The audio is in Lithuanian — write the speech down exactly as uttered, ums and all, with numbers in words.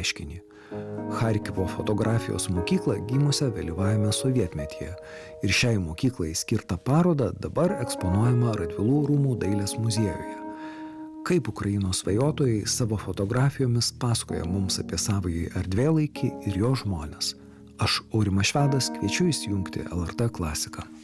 reiškinį. Charkivo fotografijos mokyklą gimusią vėlyvajame sovietmetyje ir šiai mokyklai skirtą parodą dabar eksponuojama Radvilų rūmų dailės muziejuje. Kaip Ukrainos svajotojai savo fotografijomis pasakoja mums apie savąjį erdvėlaikį ir jo žmones. Aš, Aurimas Švedas, kviečiu įsijungti L R T klasiką.